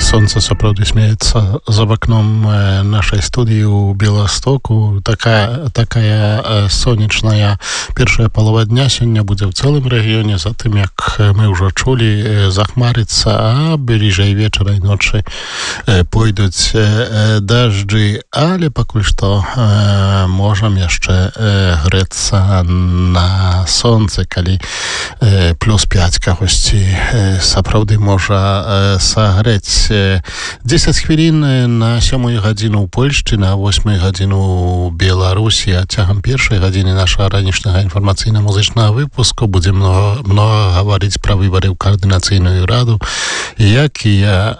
Сонце сапраўды смеецца за вакном нашай студыі ў Беластоку. Такая сонечная першая палова дня сёння будзе ў цэлым рэгіёне. Затым, як мы ўжо чулі, захмарыцца, а бліжэй вечара і ночы пойдуць дажджы, але пакуль што можам яшчэ грэцца на сонцы, калі плюс 5 кагосьці сапраўды можа сагрэць. 10 хвілін на 7 гадзіну ў Польшчы, на 8 гадзіну ў Беларусі, а цягам першай гадзіны нашага ранішняга інфармацыйна-музычнага выпуску будзе многа гаварыць пра выбары ў каардынацыйную раду, якія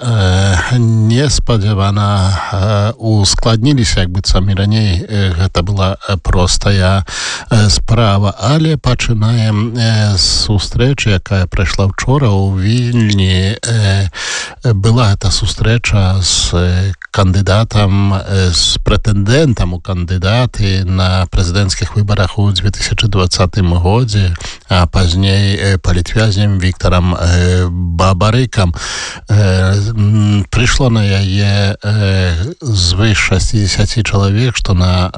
неспадзявана ускладніліся, як быццам і раней гэта была простая справа, але пачынаем з сустрэчы, якая прайшла вчора ў Вільні. Была эта сустрэча з кандыдатам, з прэтэндэнтам у кандыдаты на прэзідэнцкіх выбарах у 2020 годзе, а пазней палітвязнем Віктарам Бабарыкам. Прыйшло на яе звыш 60 чалавек, што на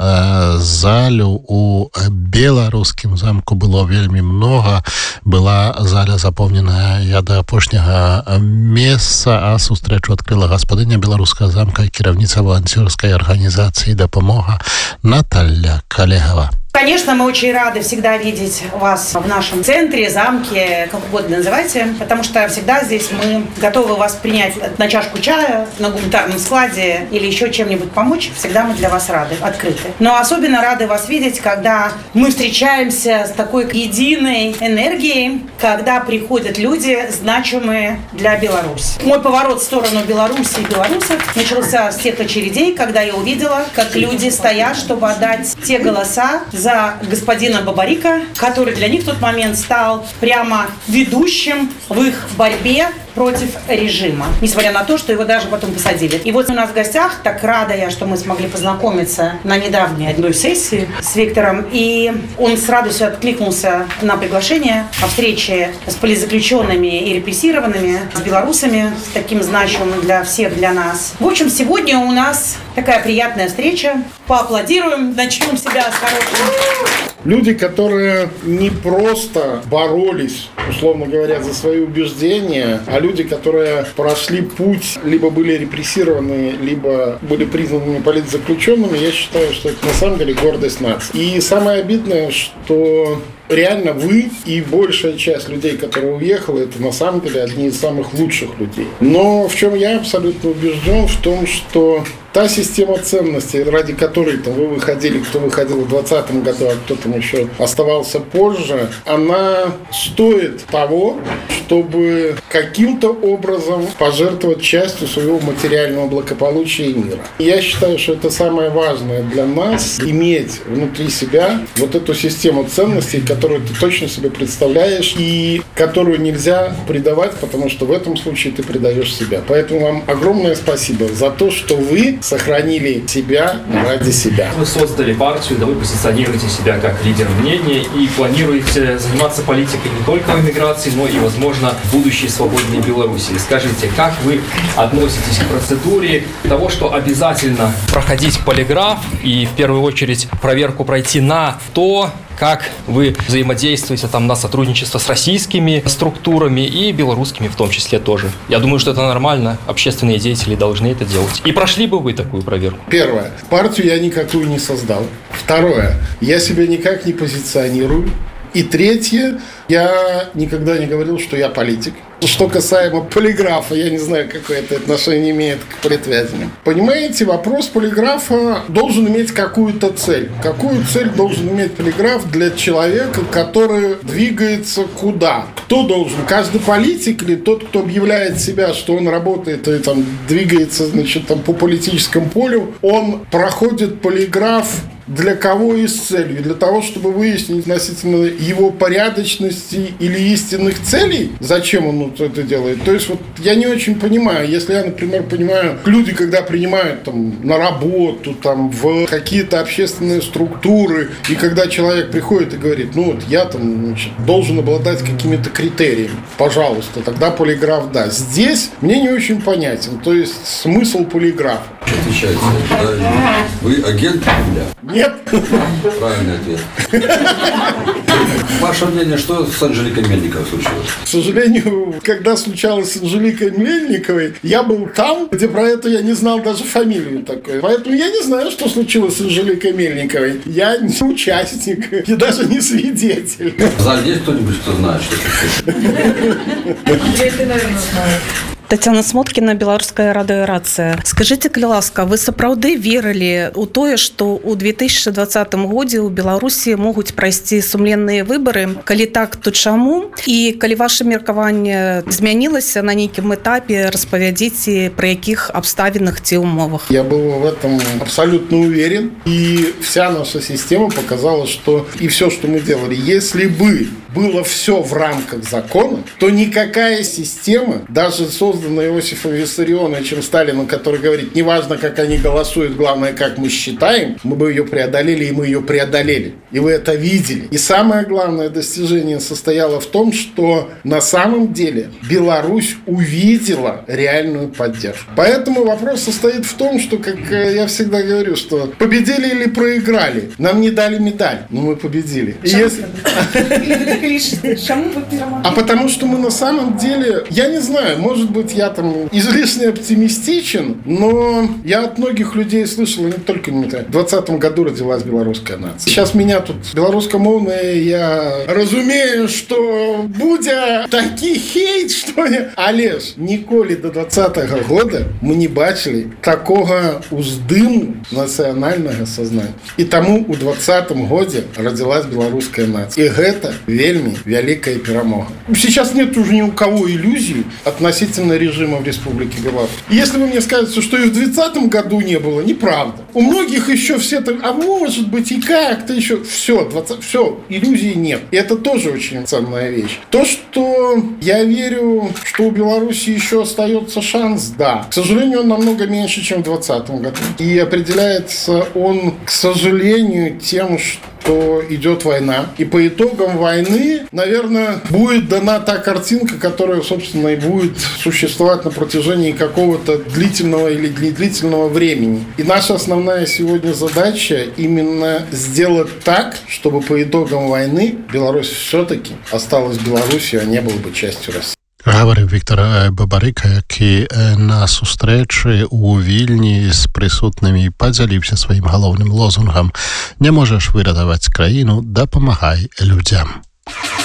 залю у беларускім замку было вельмі многа. Была заля запоўненая да апошняга месца, а сустрэчу адкрыла гаспадыня беларускага замка і кіраўніца валанцёрскай арганізацыі «Дапамога» Наталья Калегова. Конечно, мы очень рады всегда видеть вас в нашем центре, замке, как угодно называйте, потому что всегда здесь мы готовы вас принять на чашку чая, на гуманитарном складе или еще чем-нибудь помочь. Всегда мы для вас рады, открыты. Но особенно рады вас видеть, когда мы встречаемся с такой единой энергией, когда приходят люди, значимые для Беларуси. Мой поворот в сторону Беларуси и белорусов начался с тех очередей, когда я увидела, как люди стоят, чтобы отдать те голоса за господина Бабарика, который для них в тот момент стал прямо ведущим в их борьбе против режима, несмотря на то, что его даже потом посадили. И вот у нас в гостях, так рада я, что мы смогли познакомиться на недавней одной сессии с Виктором, и он с радостью откликнулся на приглашение о встрече с политзаключенными и репрессированными, с белорусами, с таким значимым для всех, для нас. В общем, сегодня у нас такая приятная встреча. Поаплодируем, начнем себя с хорошего. Люди, которые не просто боролись, условно говоря, за свои убеждения, а люди, которые прошли путь, либо были репрессированы, либо были признаны политзаключенными, я считаю, что это на самом деле гордость нации. И самое обидное, что реально вы и большая часть людей, которые уехали, это на самом деле одни из самых лучших людей. Но в чем я абсолютно убежден, в том, что та система ценностей, ради которой вы выходили, кто выходил в 2020 году, а кто там еще оставался позже, она стоит того, чтобы каким-то образом пожертвовать частью своего материального благополучия и мира. И я считаю, что это самое важное для нас, иметь внутри себя вот эту систему ценностей, которую ты точно себе представляешь и которую нельзя предавать, потому что в этом случае ты предаешь себя. Поэтому вам огромное спасибо за то, что вы сохранили себя ради себя. Вы создали партию, да, вы позиционируете себя как лидер мнения и планируете заниматься политикой не только в эмиграции, но и, возможно, в будущей свободной Беларуси. Скажите, как вы относитесь к процедуре того, что обязательно проходить полиграф и в первую очередь проверку пройти на то, как вы взаимодействуете там на сотрудничество с российскими структурами и белорусскими в том числе тоже. Я думаю, что это нормально. Общественные деятели должны это делать. И прошли бы вы такую проверку? Первое. Партию я никакую не создал. Второе. Я себя никак не позиционирую. И третье. Я никогда не говорил, что я политик. Что касаемо полиграфа, я не знаю, какое это отношение имеет к политвязням. Понимаете, вопрос полиграфа должен иметь какую-то цель. Какую цель должен иметь полиграф для человека, который двигается куда? Кто должен? Каждый политик или тот, кто объявляет себя, что он работает и там двигается, значит, там, по политическому полю, он проходит полиграф для кого и с целью? Для того, чтобы выяснить относительно его порядочность, ценностей или истинных целей, зачем он вот это делает. То есть вот я не очень понимаю, если я, например, понимаю, люди, когда принимают там на работу, там в какие-то общественные структуры, и когда человек приходит и говорит, ну вот я там, значит, должен обладать какими-то критериями, пожалуйста, тогда полиграф да. Здесь мне не очень понятен, то есть смысл полиграфа. Отвечайте, правильно. Вы агент Кремля? Нет. Правильный ответ. Ваше мнение, что с Анжеликой Мельниковой случилось? К сожалению, когда случалось с Анжеликой Мельниковой, я был там, где про это я не знал даже фамилию такой. Поэтому я не знаю, что случилось с Анжеликой Мельниковой. Я не участник и даже не свидетель. В зале есть кто-нибудь, кто знает, что это? Ты, наверное, знаешь. Тетяна Смоткіна, Беларуская радыёрацыя. Скажыце, калі ласка, вы сапраўды верылі ў тое, што ў 2020 годзе ў Беларусі могуць прайсці сумленныя выбары? Калі так, то чаму? І калі ваше меркаванне змянілася на нейкім этапе, распавядзіце, пры якіх абставінах ці умовах? Я был в этом абсолютно уверен. И вся наша система показала, что и все, что мы делали, если бы было все в рамках закона, то никакая система, даже созданная Иосифом Виссарионовичем Сталиным, который говорит, неважно, как они голосуют, главное, как мы считаем, мы бы ее преодолели, и мы ее преодолели. И вы это видели. И самое главное достижение состояло в том, что на самом деле Беларусь увидела реальную поддержку. Поэтому вопрос состоит в том, что, как я всегда говорю, что победили или проиграли, нам не дали медаль, но мы победили. И если... А потому что мы на самом деле, я не знаю, может быть, я там излишне оптимистичен, но я от многих людей слышал, не только не так, в 2020 году родилась белорусская нация. Сейчас меня тут белорусскомовные, я разумею, что будя такі хейт, что ли, але ж ніколі до 2020 года мы не бачили такого уздыму национального сознания. И тому у 2020 году родилась белорусская нация. И это вельми великая перемога. Сейчас нет уже ни у кого иллюзий относительно режима в Республике Беларусь. Если вы мне скажете, что и в 2020 году не было, неправда. У многих еще все так, а может быть и как-то еще. Все, иллюзий нет. И это тоже очень ценная вещь. То, что я верю, что у Беларуси еще остается шанс, да. К сожалению, он намного меньше, чем в 2020 году. И определяется он, к сожалению, тем, что идет война. И по итогам войны, наверное, будет дана та картинка, которая, собственно, и будет существовать на протяжении какого-то длительного или недлительного времени. И наша основная сегодня задача именно сделать так, чтобы по итогам войны Беларусь все-таки осталась Беларусью, а не была бы частью России. Говорив Віктор Бабарика, який на сустрэчы у Вільні з прысутнымі падзяліўся сваім галоўным лозунгам «Не можаш выратаваць краіну, дапамагай людзям».